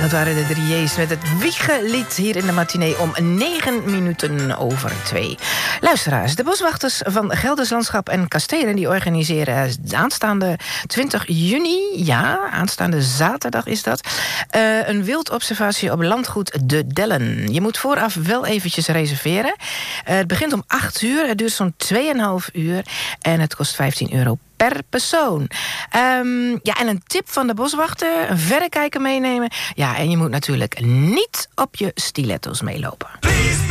Dat waren de 3 J's met het Wiegelied hier in de matinee om 2:09. Luisteraars, de boswachters van Gelders Landschap en Kastelen die organiseren aanstaande 20 juni, ja, aanstaande zaterdag is dat, een wildobservatie op landgoed De Dellen. Je moet vooraf wel eventjes reserveren. Het begint om 8:00, het duurt zo'n 2,5 uur en het kost €15 per persoon. Ja, en een tip van de boswachter, een verrekijker meenemen. Ja, en je moet natuurlijk niet op je stiletto's meelopen.